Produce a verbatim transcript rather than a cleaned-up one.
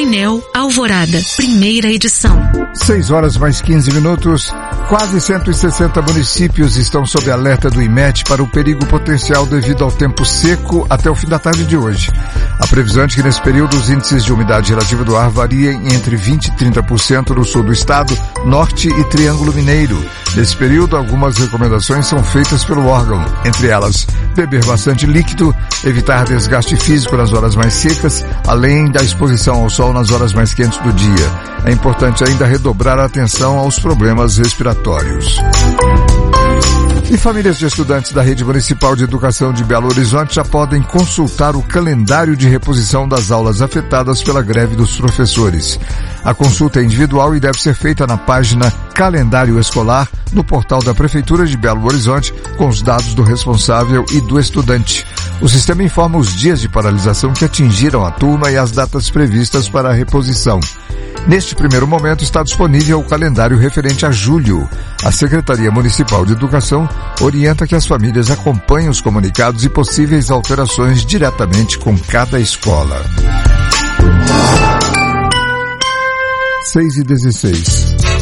Pinel, Alvorada, primeira edição. seis horas mais quinze minutos. Quase cento e sessenta municípios estão sob alerta do IMET para o perigo potencial devido ao tempo seco até o fim da tarde de hoje. A previsão é que nesse período os índices de umidade relativa do ar variem entre vinte e trinta por cento no sul do estado, norte e Triângulo Mineiro. Nesse período, algumas recomendações são feitas pelo órgão. Entre elas, beber bastante líquido, evitar desgaste físico nas horas mais secas, além da exposição ao sol nas horas mais quentes do dia. É importante ainda redobrar a atenção aos problemas respiratórios. E famílias de estudantes da Rede Municipal de Educação de Belo Horizonte já podem consultar o calendário de reposição das aulas afetadas pela greve dos professores. A consulta é individual e deve ser feita na página Calendário Escolar, no portal da Prefeitura de Belo Horizonte, com os dados do responsável e do estudante. O sistema informa os dias de paralisação que atingiram a turma e as datas previstas para a reposição. Neste primeiro momento está disponível o calendário referente a julho. A Secretaria Municipal de Educação orienta que as famílias acompanhem os comunicados e possíveis alterações diretamente com cada escola. seis e dezesseis.